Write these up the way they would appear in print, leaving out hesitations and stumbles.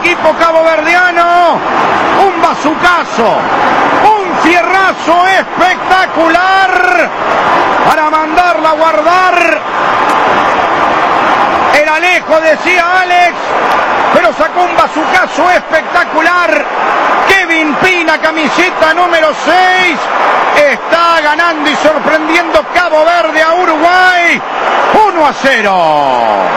equipo caboverdiano. Un bazucazo, un fierrazo espectacular para mandarla a guardar. Era lejos, decía Alex, pero sacó un bazucazo espectacular. Kevin Pina, camiseta número 6, está ganando y sorprendiendo Cabo Verde a Uruguay 1-0.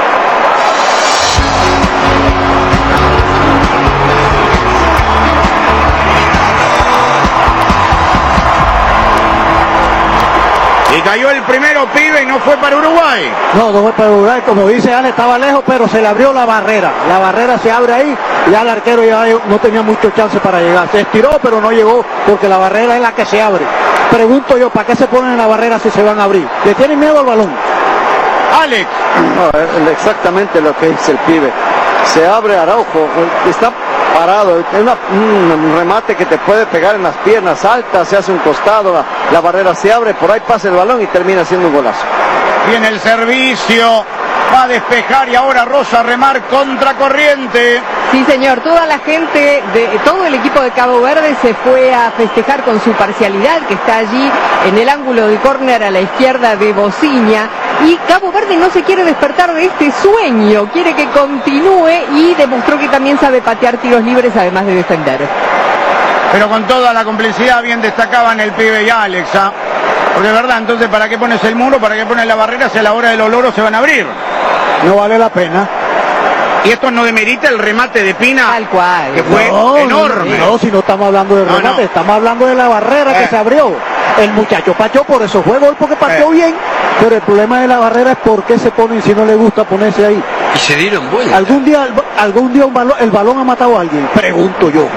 Y cayó el primero, pibe, y no fue para Uruguay. No fue para Uruguay, como dice Ale, estaba lejos, pero se le abrió la barrera. La barrera se abre ahí, ya el arquero ya no tenía mucho chance para llegar. Se estiró, pero no llegó, porque la barrera es la que se abre. Pregunto yo, ¿para qué se ponen en la barrera si se van a abrir? ¿Le tienen miedo al balón? Alex. No, es exactamente lo que dice el pibe. Se abre Araujo, está parado, es un remate que te puede pegar en las piernas altas, se hace un costado, la barrera se abre, por ahí pasa el balón y termina siendo un golazo. Viene el servicio, va a despejar y ahora Rosa a remar contracorriente. Sí, señor, toda la gente, todo el equipo de Cabo Verde se fue a festejar con su parcialidad, que está allí en el ángulo de córner a la izquierda de Bociña. Y Cabo Verde no se quiere despertar de este sueño, quiere que continúe y demostró que también sabe patear tiros libres además de defender. Pero con toda la complicidad bien destacaban el pibe y Alex, ¿ah? Porque de verdad, entonces, ¿para qué pones el muro? ¿Para qué pones la barrera si a la hora de los loros se van a abrir? No vale la pena. Y esto no demerita el remate de Pina, Tal cual, que fue enorme. No, si no estamos hablando de remate, estamos hablando de la barrera que se abrió. El muchacho pateó, por eso fue gol, porque pateó bien. Pero el problema de la barrera es por qué se ponen si no le gusta ponerse ahí. Y se dieron vuelta. Algún día el balón ha matado a alguien, pregunto yo.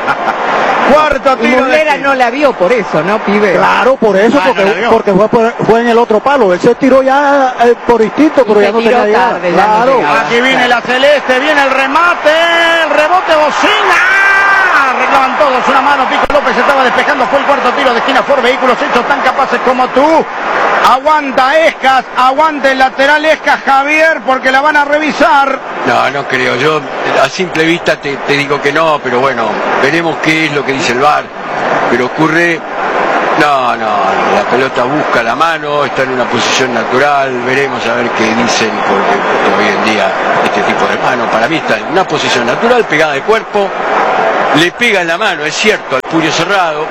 Cuarto Y tiro Muslera de no la vio por eso, ¿no, pibe? Claro, por eso, porque fue en el otro palo. Él se tiró ya por instinto, pero ya no tenía llegada. Claro. Aquí viene la celeste, viene el remate, el rebote, Bocina. Reclaman todos una mano, Pico López estaba despejando, fue el cuarto tiro de esquina por vehículos hechos tan capaces como tú. Aguanta Escas, aguanta el lateral Escas, Javier, porque la van a revisar. No creo, yo a simple vista te digo que no, pero bueno, veremos qué es lo que dice el VAR. Pero ocurre, la pelota busca la mano, está en una posición natural, veremos a ver qué dicen, porque hoy en día este tipo de mano para mí está en una posición natural, pegada de cuerpo, le pega en la mano, es cierto, al puño cerrado.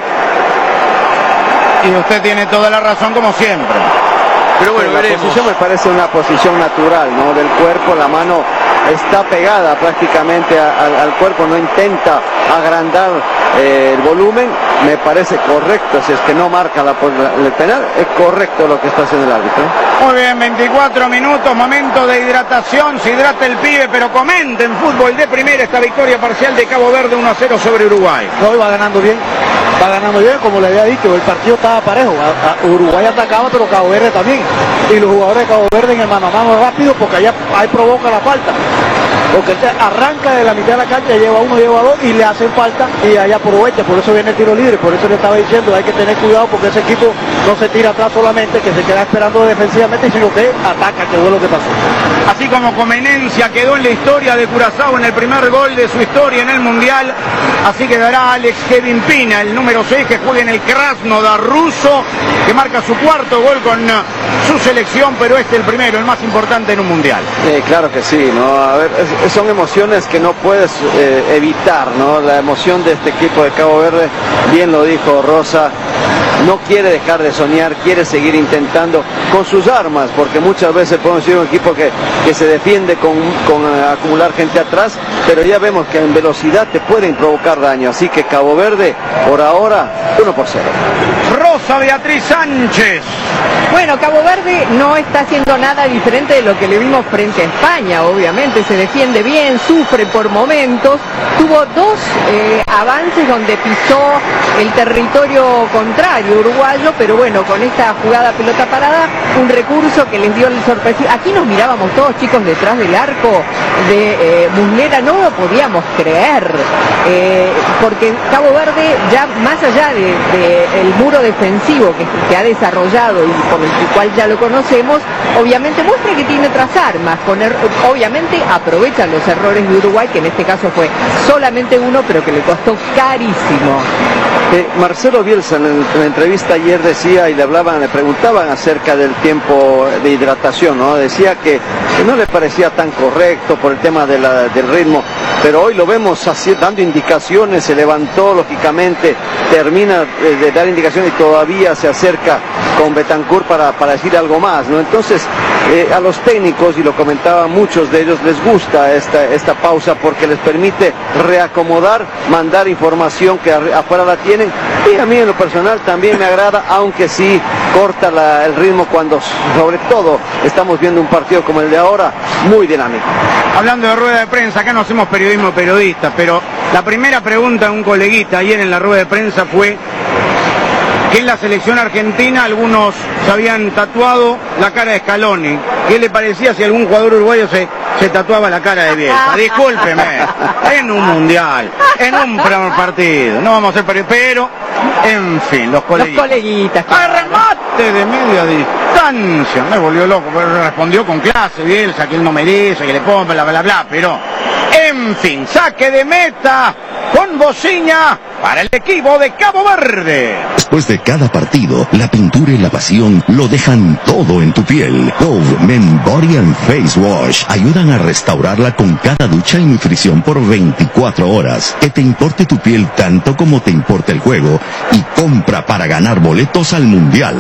Y usted tiene toda la razón como siempre. Pero bueno, la veremos. posición me parece una posición natural, ¿no? Del cuerpo, la mano está pegada prácticamente al cuerpo, no intenta agrandar el volumen. Me parece correcto, si es que no marca el penal, es correcto lo que está haciendo el árbitro. Muy bien, 24 minutos, momento de hidratación, se hidrata el pibe, pero comenten fútbol de primera esta victoria parcial de Cabo Verde 1-0 sobre Uruguay. No, va ganando bien, como le había dicho, el partido estaba parejo, Uruguay atacaba, pero Cabo Verde también, y los jugadores de Cabo Verde en el mano a mano rápido, porque allá ahí provoca la falta, porque arranca de la mitad de la cancha, lleva uno, lleva dos, y le hacen falta, y allá aprovecha, por eso viene el tiro libre, por eso le estaba diciendo, hay que tener cuidado, porque ese equipo no se tira atrás solamente, que se queda esperando defensivamente, sino que ataca, que fue lo que pasó. Así como Comenencia quedó en la historia de Curazao en el primer gol de su historia en el Mundial, así quedará Alex Kevin Pina, el número 6, que juega en el Krasnodar ruso, que marca su cuarto gol con su selección, pero este el primero, el más importante en un Mundial. Claro que sí, ¿no? A ver, son emociones que no puedes evitar, ¿no? La emoción de este equipo de Cabo Verde, bien lo dijo Rosa, no quiere dejar de soñar, quiere seguir intentando con sus armas, porque muchas veces podemos decir un equipo que se defiende con acumular gente atrás, pero ya vemos que en velocidad te pueden provocar daño, así que Cabo Verde, por ahora, 1-0. Rosa Beatriz Sánchez. Bueno, Cabo Verde no está haciendo nada diferente de lo que le vimos frente a España, obviamente se defiende bien, sufre por momentos, tuvo dos avances donde pisó el territorio contrario, territorio uruguayo, pero bueno, con esta jugada pelota parada, un recurso que les dio el sorpresivo. Aquí nos mirábamos todos, chicos, detrás del arco de Muslera, no lo podíamos creer, porque Cabo Verde, ya más allá del muro defensivo que ha desarrollado y por el cual ya lo conocemos, obviamente muestra que tiene otras armas, obviamente aprovechan los errores de Uruguay, que en este caso fue solamente uno, pero que le costó carísimo. Marcelo Bielsa en la entrevista ayer decía, y le preguntaban acerca del tiempo de hidratación, ¿no? Decía que no le parecía tan correcto por el tema del ritmo, pero hoy lo vemos así, dando indicaciones, se levantó lógicamente, termina de dar indicaciones y todavía se acerca con Betancur para decir algo más, ¿no? Entonces, a los técnicos, y lo comentaban muchos de ellos, les gusta esta pausa porque les permite reacomodar, mandar información que afuera la tienen, y a mí en lo personal también me agrada, aunque sí corta el ritmo cuando sobre todo estamos viendo un partido como el de ahora, muy dinámico. Hablando de rueda de prensa, acá no hacemos periodistas, pero la primera pregunta de un coleguita ayer en la rueda de prensa fue que en la selección argentina algunos se habían tatuado la cara de Scaloni. ¿Qué le parecía si algún jugador uruguayo se tatuaba la cara de Bielsa? Discúlpeme, en un mundial, en un primer partido, no vamos a hacer pero en fin, los coleguitas. Claro. Remate de media distancia, me volvió loco, pero respondió con clase Bielsa, que él no merece, que le ponga bla bla, pero en fin, saque de meta con Bociña para el equipo de Cabo Verde. Después de cada partido, la pintura y la pasión lo dejan todo en tu piel. Dove Men Body and Face Wash ayudan a restaurarla con cada ducha y nutrición por 24 horas. Que te importe tu piel tanto como te importa el juego, y compra para ganar boletos al Mundial.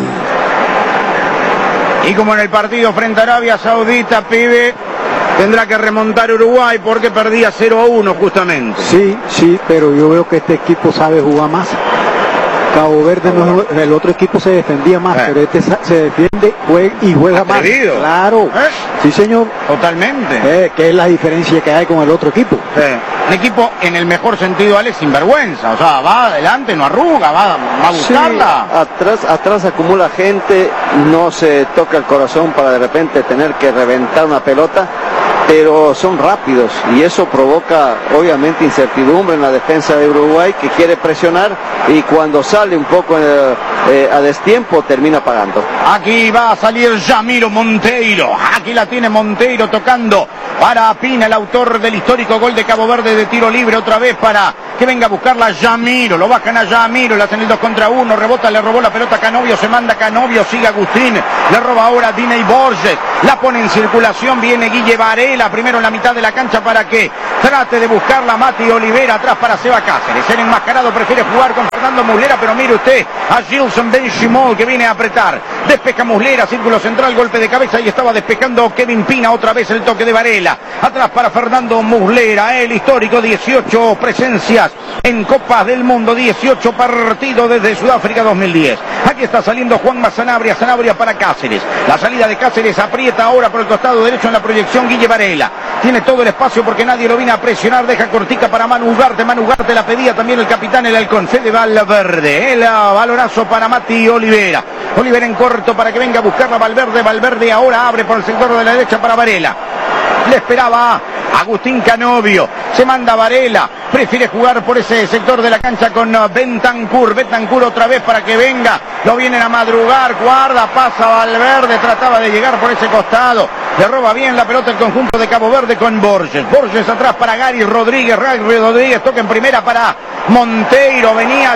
Y como en el partido frente a Arabia Saudita, pibe, tendrá que remontar Uruguay porque perdía 0-1 justamente. Sí, pero yo veo que este equipo sabe jugar más. Cabo Verde, el otro equipo se defendía más, pero este se defiende y juega más. Claro, sí señor. Totalmente. Que es la diferencia que hay con el otro equipo. Un equipo, en el mejor sentido, Alex, sinvergüenza. O sea, va adelante, no arruga, va a buscarla. Sí, atrás acumula gente, no se toca el corazón para de repente tener que reventar una pelota, pero son rápidos y eso provoca obviamente incertidumbre en la defensa de Uruguay, que quiere presionar y cuando sale un poco a destiempo termina pagando. Aquí va a salir Yamiro Monteiro, aquí la tiene Monteiro tocando para Pina, el autor del histórico gol de Cabo Verde de tiro libre, otra vez para que venga a buscarla Yamiro, lo bajan a Yamiro, le hacen el 2 contra 1, rebota, le robó la pelota a Canovio, se manda Canovio, sigue Agustín, le roba ahora Diney Borges, la pone en circulación, viene Guille Varela, primero en la mitad de la cancha para que trate de buscarla Mati Olivera, atrás para Seba Cáceres, el enmascarado prefiere jugar con Fernando Muslera, pero mire usted a Gilson Benchimol que viene a apretar, despeja Muslera, círculo central, golpe de cabeza y estaba despejando Kevin Pina, otra vez el toque de Varela, atrás para Fernando Muslera, el histórico, 18 presencias en Copas del Mundo, 18 partidos desde Sudáfrica 2010. Aquí está saliendo Juanma Sanabria para Cáceres, la salida de Cáceres aprieta ahora por el costado derecho en la proyección Guille Varela, tiene todo el espacio porque nadie lo viene a presionar, deja cortica para Manu Ugarte la pedía también el capitán, el halcón Fede Valverde, el balonazo para Mati Olivera en corto para que venga a buscarla Valverde ahora abre por el sector de la derecha para Varela, le esperaba Agustín Canovio, se manda Varela, prefiere jugar por ese sector de la cancha con Bentancur otra vez para que venga, lo vienen a madrugar, guarda, pasa Valverde, trataba de llegar por ese costado, le roba bien la pelota el conjunto de Cabo Verde con Borges atrás para Gary Rodríguez, toca en primera para Monteiro, venía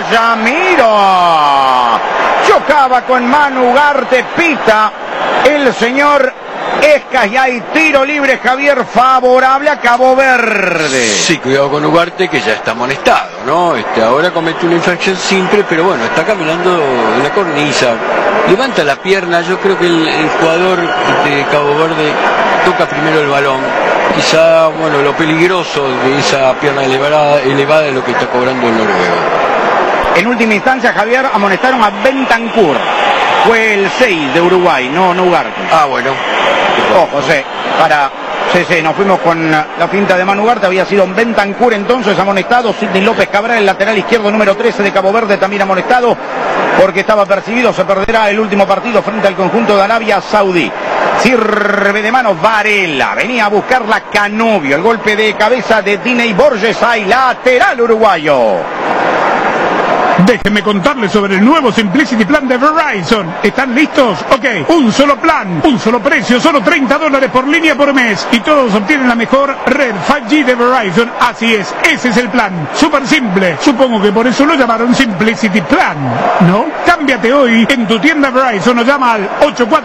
Yamiro, chocaba con Manu Ugarte, pita el señor Escas y hay tiro libre, Javier, favorable a Cabo Verde. Sí, cuidado con Ugarte que ya está amonestado, ¿no? Ahora comete una infracción simple, pero bueno, está caminando en la cornisa, levanta la pierna, yo creo que el jugador de Cabo Verde toca primero el balón. Quizá, bueno, lo peligroso de esa pierna elevada es lo que está cobrando el noruego. En última instancia, Javier, amonestaron a Bentancur. Fue el 6 de Uruguay, no Ugarte. Ah, bueno. Ojo, nos fuimos con la finta de Manu Ugarte, había sido Bentancur entonces amonestado, Sidney López Cabral, el lateral izquierdo número 13 de Cabo Verde también amonestado, porque estaba percibido, se perderá el último partido frente al conjunto de Arabia Saudí. Sirve de mano Varela, venía a buscarla Canovio, el golpe de cabeza de Diney Borges, hay lateral uruguayo. Déjenme contarles sobre el nuevo Simplicity Plan de Verizon. ¿Están listos? Ok, un solo plan, un solo precio, solo $30 por línea por mes. Y todos obtienen la mejor red 5G de Verizon. Así es, ese es el plan. Súper simple. Supongo que por eso lo llamaron Simplicity Plan, ¿no? Cámbiate hoy en tu tienda Verizon o llama al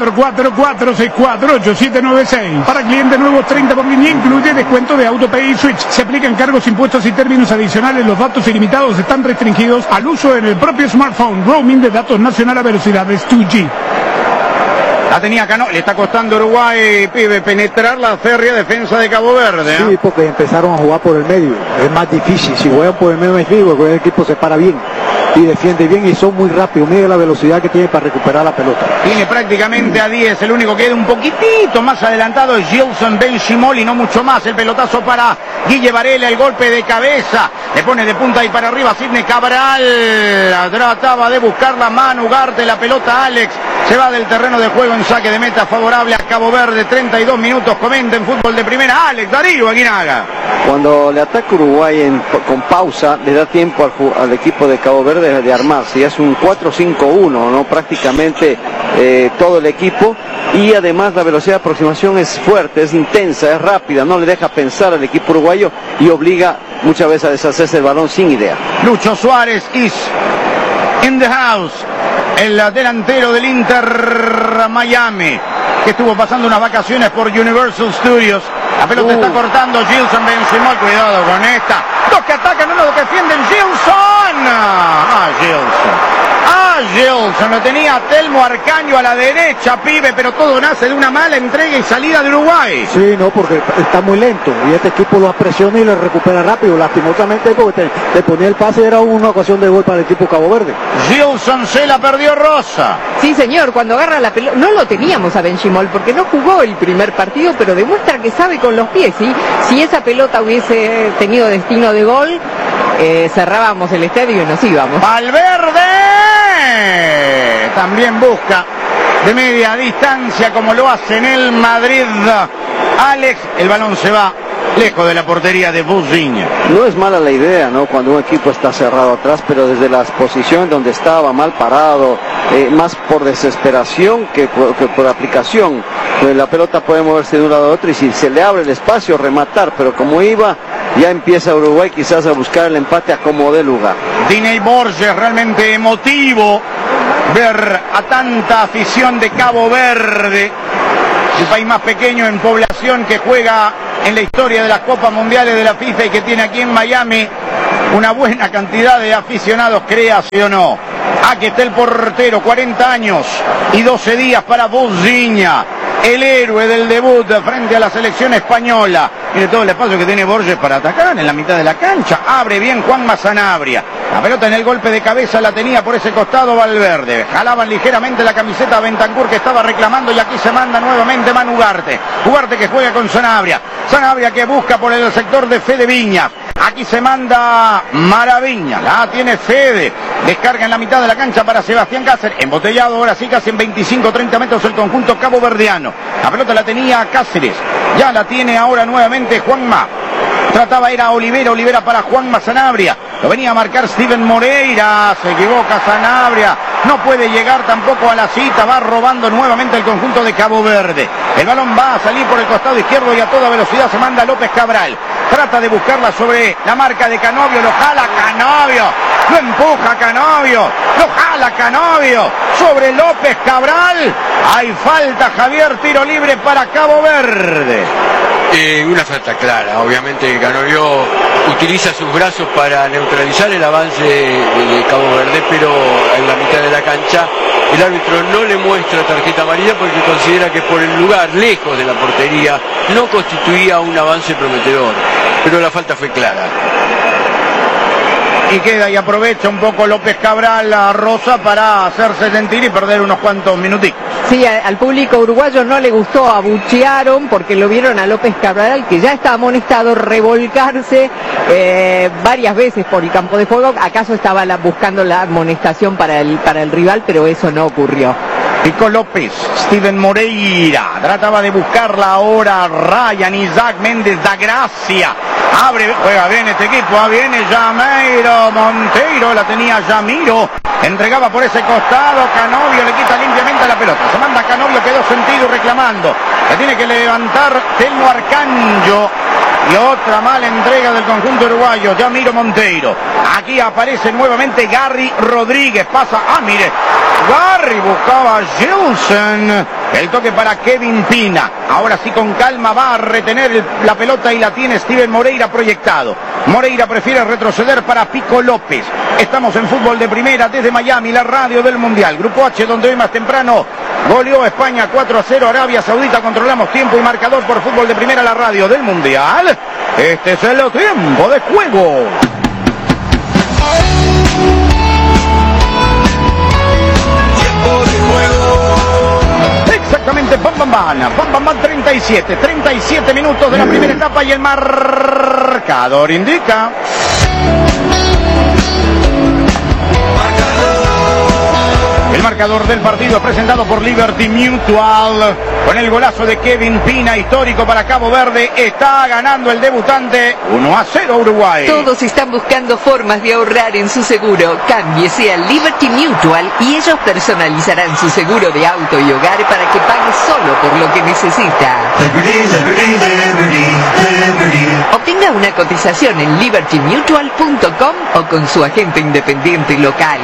844-464-8796. Para clientes nuevos, 30 por línea, incluye descuento de AutoPay y Switch. Se aplican cargos, impuestos y términos adicionales. Los datos ilimitados están restringidos al uso en el propio smartphone. Roaming de datos nacional a velocidades 2G. La tenía Cano, le está costando a Uruguay, pibe, penetrar la férrea defensa de Cabo Verde. Sí, porque empezaron a jugar por el medio. Es más difícil. Si juegan por el medio es difícil, porque el equipo se para bien y defiende bien y son muy rápidos. Mire la velocidad que tiene para recuperar la pelota. Tiene prácticamente a 10, el único que queda un poquitito más adelantado es Gilson Benchimol y no mucho más. El pelotazo para Guille Varela, el golpe de cabeza, le pone de punta y para arriba Sidney Cabral, trataba de buscar la mano Ugarte, la pelota Alex, se va del terreno de juego en saque de meta favorable a Cabo Verde, 32 minutos, comenta en fútbol de primera Alex Darío Aguinaga. Cuando le ataca Uruguay con pausa, le da tiempo al equipo de Cabo Verde de armarse, es un 4-5-1, ¿no? Prácticamente todo el equipo, y además la velocidad de aproximación es fuerte, es intensa, es rápida, no le deja pensar al equipo uruguayo y obliga muchas veces a deshacerse del balón sin idea. Lucho Suárez is in the house, el delantero del Inter Miami, que estuvo pasando unas vacaciones por Universal Studios. La pelota está cortando Gilson Benchimol, cuidado con esta. Dos que atacan, uno que defienden, Gilson. Gilson, lo tenía Telmo Arcaño a la derecha, pibe, pero todo nace de una mala entrega y salida de Uruguay. Sí, no, porque está muy lento y este equipo lo presiona y lo recupera rápido, lastimosamente, porque te ponía el pase, era una ocasión de gol para el equipo Cabo Verde. Gilson se la perdió Rosa. Sí, señor, cuando agarra la pelota, no lo teníamos a Benchimol porque no jugó el primer partido, pero demuestra que sabe con los pies, ¿sí? Si esa pelota hubiese tenido destino de gol, cerrábamos el estadio y nos íbamos. Valverde también busca de media distancia como lo hace en el Madrid Alex, el balón se va lejos de la portería de Buziña. No es mala la idea, ¿no? Cuando un equipo está cerrado atrás, pero desde las posiciones donde estaba mal parado, más por desesperación que por aplicación, la pelota puede moverse de un lado a otro y si se le abre el espacio, rematar, pero como iba, ya empieza Uruguay quizás a buscar el empate a como dé lugar. Diney Borges, realmente emotivo ver a tanta afición de Cabo Verde, el país más pequeño en población que juega en la historia de las Copas Mundiales de la FIFA y que tiene aquí en Miami una buena cantidad de aficionados, créase o no. Aquí está el portero, 40 años y 12 días para Buziña, el héroe del debut frente a la selección española. Mire todo el espacio que tiene Borges para atacar en la mitad de la cancha. Abre bien Juanma Sanabria. La pelota en el golpe de cabeza la tenía por ese costado Valverde. Jalaban ligeramente la camiseta a Bentancur que estaba reclamando y aquí se manda nuevamente Manu Ugarte. Ugarte que juega con Sanabria. Sanabria que busca por el sector de Fede Viñas. Aquí se manda Maraviña, la tiene Fede, descarga en la mitad de la cancha para Sebastián Cáceres, embotellado ahora sí casi en 25-30 metros el conjunto caboverdiano. La pelota la tenía Cáceres, ya la tiene ahora nuevamente Juanma. Trataba era Olivera para Juanma Sanabria, lo venía a marcar Steven Moreira, se equivoca Sanabria, no puede llegar tampoco a la cita, va robando nuevamente el conjunto de Cabo Verde. El balón va a salir por el costado izquierdo y a toda velocidad se manda López Cabral. Trata de buscarla sobre la marca de Canovio, lo jala Canovio, lo empuja Canovio, lo jala Canovio sobre López Cabral. Hay falta, Javier, tiro libre para Cabo Verde. Una falta clara, obviamente Canovio utiliza sus brazos para neutralizar el avance de Cabo Verde, pero en la mitad de la cancha el árbitro no le muestra tarjeta amarilla porque considera que por el lugar lejos de la portería no constituía un avance prometedor, pero la falta fue clara. Y queda y aprovecha un poco López Cabral a Rosa para hacerse sentir y perder unos cuantos minutitos. Sí, al público uruguayo no le gustó, abuchearon porque lo vieron a López Cabral, que ya está amonestado, revolcarse varias veces por el campo de juego. ¿Acaso estaba buscando la amonestación para el rival? Pero eso no ocurrió. Pico López, Steven Moreira, trataba de buscarla ahora Ryan, Isaac Méndez da Gracia, abre, juega bien este equipo, viene Yamiro Monteiro, la tenía Yamiro, entregaba por ese costado, Canovio le quita limpiamente la pelota, se manda Canovio, quedó sentido reclamando, le tiene que levantar Telmo Arcanjo. Y otra mala entrega del conjunto uruguayo, Yamiro Monteiro. Aquí aparece nuevamente Gary Rodríguez. Pasa, mire, Gary buscaba a Gilson. El toque para Kevin Pina. Ahora sí con calma va a retener la pelota y la tiene Steven Moreira proyectado. Moreira prefiere retroceder para Pico López. Estamos en Fútbol de Primera desde Miami, la radio del Mundial. Grupo H, donde hoy más temprano goleó España 4-0 Arabia Saudita. Controlamos tiempo y marcador por Fútbol de Primera, la radio del Mundial. Este es el tiempo de juego. Tiempo de juego. Exactamente, Bam Bam 37 minutos de la primera etapa y el marcador indica. El marcador del partido es presentado por Liberty Mutual. Con el golazo de Kevin Pina, histórico para Cabo Verde, está ganando el debutante 1-0 Uruguay. Todos están buscando formas de ahorrar en su seguro. Cámbiese a Liberty Mutual y ellos personalizarán su seguro de auto y hogar para que pague solo por lo que necesita. Obtenga una cotización en libertymutual.com o con su agente independiente local.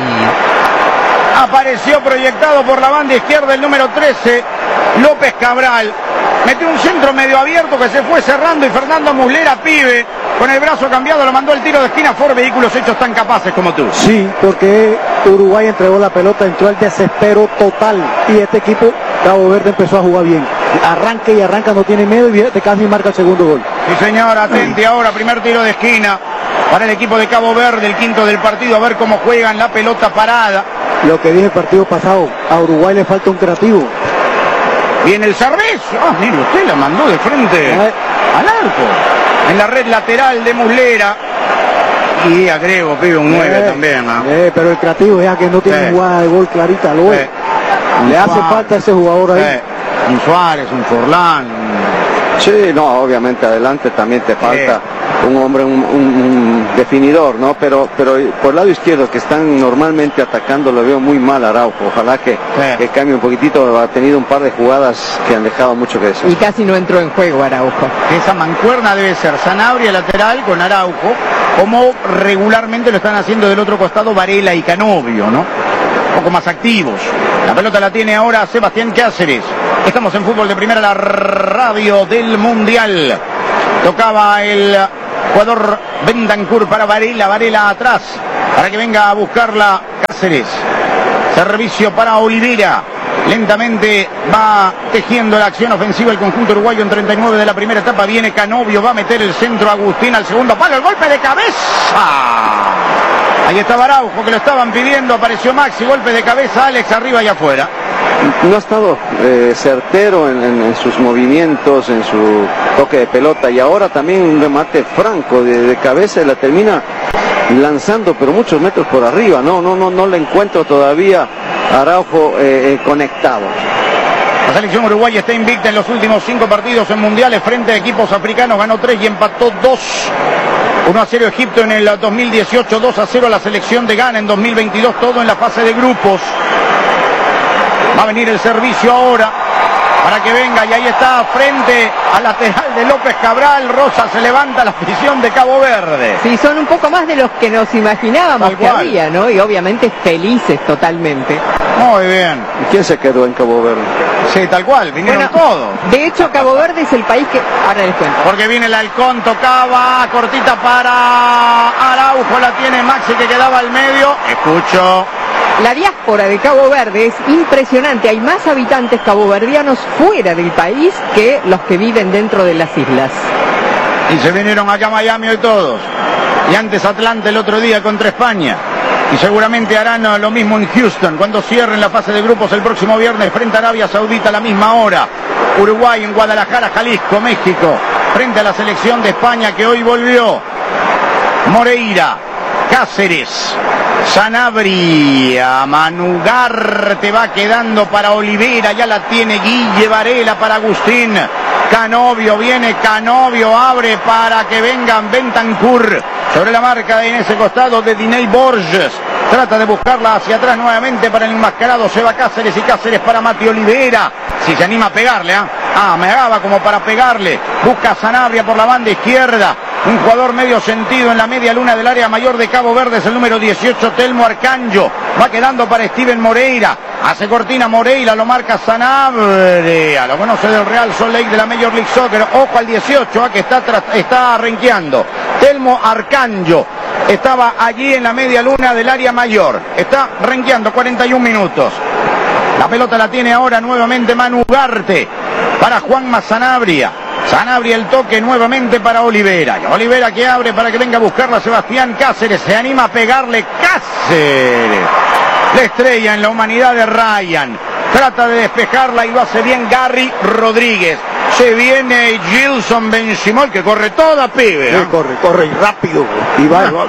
Apareció proyectado por la banda izquierda el número 13, López Cabral. Metió un centro medio abierto que se fue cerrando y Fernando Muslera, pibe, con el brazo cambiado, lo mandó el tiro de esquina. Ford Vehículos hechos tan capaces como tú. Sí, porque Uruguay entregó la pelota, entró al desespero total y este equipo, Cabo Verde, empezó a jugar bien. Arranca y arranca, no tiene miedo y casi marca el segundo gol. Sí señor, atente ahora, primer tiro de esquina para el equipo de Cabo Verde, el quinto del partido, a ver cómo juegan la pelota parada. Lo que dije el partido pasado, a Uruguay le falta un creativo. Viene el servicio. Mire, usted la mandó de frente al arco. En la red lateral de Muslera. Y agrego, pibe, un 9 también. Pero el creativo es que no tiene jugada de gol clarita. Le hace falta a ese jugador ahí. Un Suárez, un Forlán. Sí, no, obviamente adelante también te falta un hombre, un definidor, ¿no? Pero por el lado izquierdo, que están normalmente atacando, lo veo muy mal Araujo. Ojalá que cambie un poquitito. Ha tenido un par de jugadas que han dejado mucho que desear. Y casi no entró en juego Araujo. Esa mancuerna debe ser Sanabria lateral con Araujo, como regularmente lo están haciendo del otro costado Varela y Canovio, ¿no? Un poco más activos. La pelota la tiene ahora Sebastián Cáceres. Estamos en Fútbol de Primera, la radio del Mundial. Tocaba el jugador Bentancur para Varela. Varela atrás para que venga a buscarla Cáceres. Servicio para Olivera. Lentamente va tejiendo la acción ofensiva el conjunto uruguayo en 39 de la primera etapa. Viene Canovio, va a meter el centro Agustín al segundo palo. El golpe de cabeza. Ahí estaba Araujo, que lo estaban pidiendo. Apareció Maxi, golpe de cabeza, Alex arriba y afuera. No ha estado certero en sus movimientos, en su toque de pelota, y ahora también un remate franco de cabeza y la termina lanzando, pero muchos metros por arriba. No le encuentro todavía Araujo conectado. La selección uruguaya está invicta en los últimos 5 partidos en mundiales frente a equipos africanos. Ganó 3 y empató 2. 1-0 Egipto en el 2018, 2-0 la selección de Ghana en 2022, todo en la fase de grupos. Va a venir el servicio ahora para que venga, y ahí está frente al lateral de López Cabral. Rosa, se levanta la afición de Cabo Verde. Sí, son un poco más de los que nos imaginábamos que había, ¿no? Y obviamente felices totalmente. Muy bien. ¿Y quién se quedó en Cabo Verde? Sí, tal cual, vinieron todos. De hecho, Cabo Verde es el país que... Ahora les cuento. Porque viene el halcón, tocaba, cortita para Araujo, la tiene Maxi que quedaba al medio. Escucho. La diáspora de Cabo Verde es impresionante. Hay más habitantes caboverdianos fuera del país que los que viven dentro de las islas. Y se vinieron acá a Miami hoy todos. y antes Atlanta el otro día contra España. Y seguramente harán lo mismo en Houston cuando cierren la fase de grupos el próximo viernes frente a Arabia Saudita a la misma hora. Uruguay en Guadalajara, Jalisco, México, frente a la selección de España que hoy volvió. Moreira, Cáceres, Sanabria, Manugarte va quedando para Olivera, ya la tiene Guille Varela para Agustín. Canovio, viene Canovio, abre para que vengan Bentancur. Sobre la marca en ese costado de Diney Borges. Trata de buscarla hacia atrás nuevamente para el enmascarado. Se va Cáceres y Cáceres para Mati Olivera. Si se anima a pegarle, me daba como para pegarle. Busca a Sanabria por la banda izquierda. Un jugador medio sentido en la media luna del área mayor de Cabo Verde es el número 18, Telmo Arcanjo. Va quedando para Steven Moreira. Hace cortina Moreira, lo marca Sanabria. Lo conoce del Real Salt Lake de la Major League Soccer. Ojo al 18, que está renqueando. Telmo Arcanjo estaba allí en la media luna del área mayor. Está renqueando 41 minutos. La pelota la tiene ahora nuevamente Manu Ugarte para Juanma Sanabria. Sanabria el toque nuevamente para Olivera. Y Olivera que abre para que venga a buscarla Sebastián Cáceres. Se anima a pegarle Cáceres. La estrella en la humanidad de Ryan. Trata de despejarla y lo hace bien Gary Rodríguez. Se viene Gilson Benchimol que corre toda, pibe. Sí, corre rápido. Y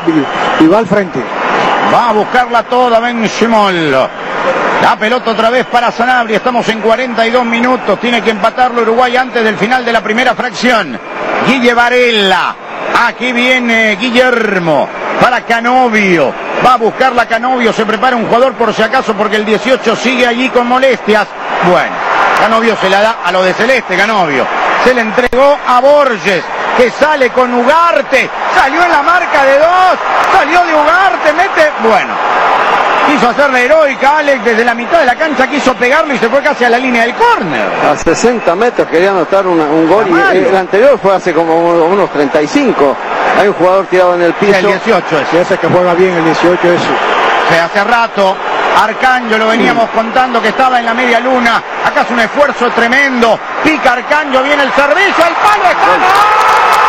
va al frente. Va a buscarla toda Benchimol. La pelota otra vez para Sanabria. Estamos en 42 minutos. Tiene que empatarlo Uruguay antes del final de la primera fracción. Guille Varela. Aquí viene Guillermo para Canovio. Va a buscarla Canovio. Se prepara un jugador por si acaso porque el 18 sigue allí con molestias. Bueno, Canovio se la da a lo de Celeste. Canovio se le entregó a Borges, que sale con Ugarte. Salió en la marca de 2. Salió de Ugarte. Mete. Bueno. Quiso hacerle heroica Alex desde la mitad de la cancha, quiso pegarlo y se fue casi a la línea del córner. A 60 metros quería anotar un gol y el anterior fue hace como unos 35. Hay un jugador tirado en el piso. Sí, el 18 es. Sí, ese que juega bien, el 18 ese. Sí, hace rato Arcanjo lo veníamos contando que estaba en la media luna. Acá es un esfuerzo tremendo. Pica Arcanjo, viene el servicio, el palo está.